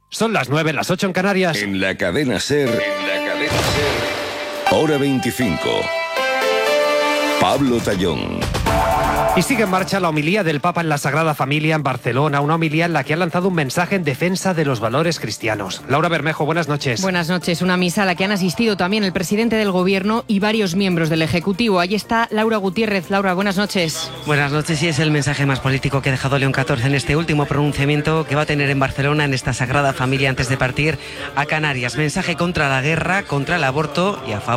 Son las 9, las 8 en Canarias. En la cadena SER, hora 25. Pablo Tallón. Y sigue en marcha la homilía del Papa en la Sagrada Familia en Barcelona, una homilía en la que ha lanzado un mensaje en defensa de los valores cristianos. Laura Bermejo, buenas noches. Buenas noches, una misa a la que han asistido también el presidente del Gobierno y varios miembros del Ejecutivo. Ahí está Laura Gutiérrez. Laura, buenas noches. Buenas noches, y es el mensaje más político que ha dejado León XIV en este último pronunciamiento que va a tener en Barcelona, en esta Sagrada Familia, antes de partir a Canarias. Mensaje contra la guerra, contra el aborto y a favor